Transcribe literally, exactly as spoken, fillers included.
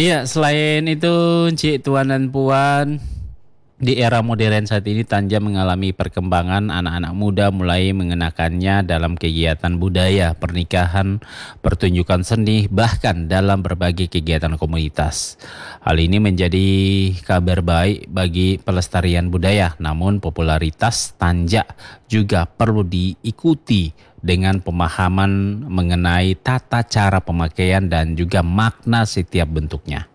Iya, selain itu, Cik, Tuan dan Puan, di era modern saat ini Tanja mengalami perkembangan anak-anak muda mulai mengenakannya dalam kegiatan budaya, pernikahan, pertunjukan seni, bahkan dalam berbagai kegiatan komunitas. Hal ini menjadi kabar baik bagi pelestarian budaya, namun popularitas Tanja juga perlu diikuti dengan pemahaman mengenai tata cara pemakaian dan juga makna setiap bentuknya.